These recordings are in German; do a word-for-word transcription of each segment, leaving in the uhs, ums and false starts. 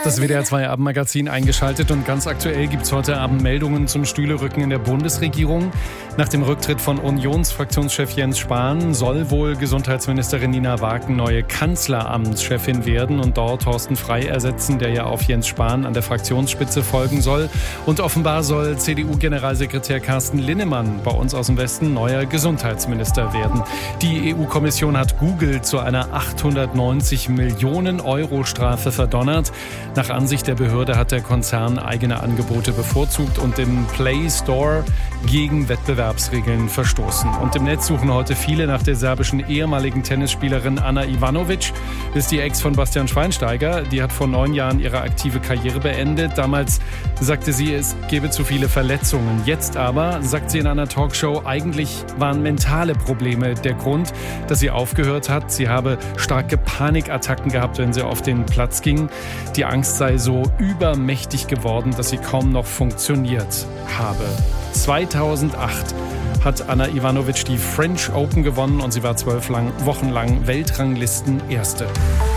Das W D R zwei Abendmagazin eingeschaltet und ganz aktuell gibt es heute Abend Meldungen zum Stühlerücken in der Bundesregierung. Nach dem Rücktritt von Unionsfraktionschef Jens Spahn soll wohl Gesundheitsministerin Nina Wagen neue Kanzleramtschefin werden und dort Thorsten Frey ersetzen, der ja auf Jens Spahn an der Fraktionsspitze folgen soll. Und offenbar soll C D U-Generalsekretär Carsten Linnemann bei uns aus dem Westen neuer Gesundheitsminister werden. Die E U-Kommission hat Google zu einer achthundertneunzig Millionen Euro Strafe verdonnert. Nach Ansicht der Behörde hat der Konzern eigene Angebote bevorzugt und im Play Store gegen Wettbewerbsregeln verstoßen. Und im Netz suchen heute viele nach der serbischen ehemaligen Tennisspielerin Ana Ivanovic. Das ist die Ex von Bastian Schweinsteiger. Die hat vor neun Jahren ihre aktive Karriere beendet. Damals sagte sie, es gebe zu viele Verletzungen. Jetzt aber, sagt sie in einer Talkshow, eigentlich waren mentale Probleme der Grund, dass sie aufgehört hat. Sie habe starke Panikattacken gehabt, wenn sie auf den Platz ging. Die Angst sei so übermächtig geworden, dass sie kaum noch funktioniert habe. zweitausendacht hat Ana Ivanovic die French Open gewonnen und sie war zwölf lang, Wochen lang Weltranglisten-Erste.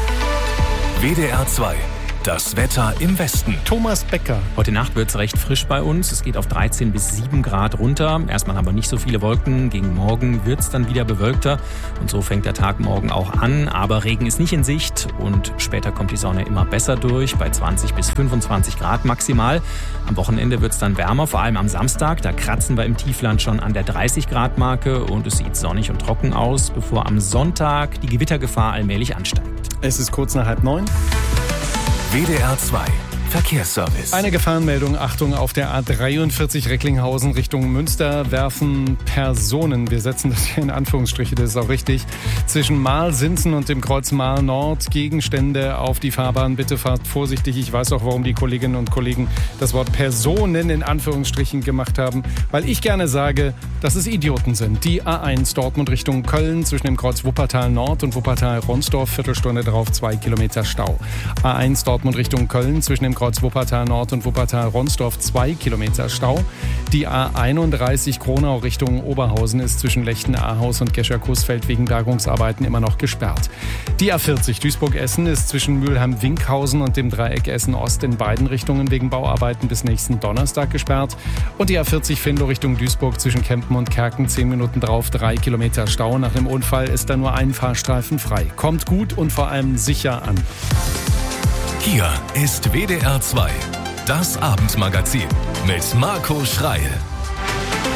W D R zwei. Das Wetter im Westen. Thomas Becker. Heute Nacht wird es recht frisch bei uns. Es geht auf dreizehn bis sieben Grad runter. Erstmal haben wir nicht so viele Wolken. Gegen morgen wird es dann wieder bewölkter. Und so fängt der Tag morgen auch an. Aber Regen ist nicht in Sicht. Und später kommt die Sonne immer besser durch. Bei zwanzig bis fünfundzwanzig Grad maximal. Am Wochenende wird es dann wärmer. Vor allem am Samstag. Da kratzen wir im Tiefland schon an der dreißig Grad Marke. Und es sieht sonnig und trocken aus, bevor am Sonntag die Gewittergefahr allmählich ansteigt. Es ist kurz nach halb neun. W D R zwei Verkehrsservice. Eine Gefahrenmeldung, Achtung, auf der A dreiundvierzig Recklinghausen Richtung Münster werfen Personen, wir setzen das hier in Anführungsstriche, das ist auch richtig, zwischen Marl-Sinzen und dem Kreuz Marl-Nord Gegenstände auf die Fahrbahn. Bitte fahrt vorsichtig. Ich weiß auch, warum die Kolleginnen und Kollegen das Wort Personen in Anführungsstrichen gemacht haben, weil ich gerne sage, dass es Idioten sind. Die A eins Dortmund Richtung Köln zwischen dem Kreuz Wuppertal Nord und Wuppertal Ronsdorf, Viertelstunde drauf, zwei Kilometer Stau. A eins Dortmund Richtung Köln zwischen dem Kreuz Wuppertal Nord und Wuppertal Ronsdorf, zwei Kilometer Stau. Die A einunddreißig Kronau Richtung Oberhausen ist zwischen Lechten-Ahaus und Gescher-Kussfeld wegen Bergungsarbeiten immer noch gesperrt. Die A vierzig Duisburg-Essen ist zwischen Mülheim-Winkhausen und dem Dreieck Essen-Ost in beiden Richtungen wegen Bauarbeiten bis nächsten Donnerstag gesperrt. Und die A vierzig Venlo Richtung Duisburg zwischen Kempen und Kerken, zehn Minuten drauf, drei Kilometer Stau. Nach dem Unfall ist da nur ein Fahrstreifen frei. Kommt gut und vor allem sicher an. Hier ist W D R zwei, das Abendmagazin mit Marco Schreil.